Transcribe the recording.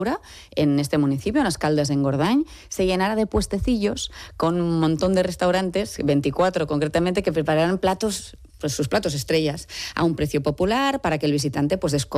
en este municipio, en Las Caldas, en Gordany, se llenara de puestecillos con un montón de restaurantes, 24 concretamente, que prepararan platos, pues sus platos estrellas, a un precio popular para que el visitante pues descubra